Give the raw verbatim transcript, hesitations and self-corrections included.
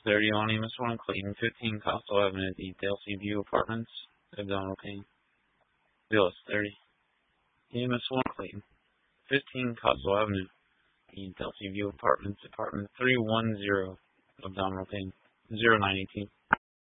thirty on E M S one, Clayton, fifteen Coastal Avenue, the Delsey View Apartments, abdominal pain. Billis, thirty. E M S one, Clayton, fifteen Coastal Avenue, the Delsey View Apartments, apartment three one zero, abdominal pain, zero nine eighteen.